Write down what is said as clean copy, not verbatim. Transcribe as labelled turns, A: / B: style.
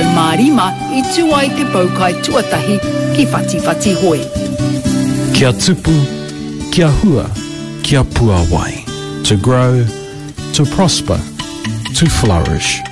A: tau mārima I tua I te paukai tuatahi ki whati hoi.
B: Kia tupu, kia hua, kia puawai. To grow, to prosper, to flourish.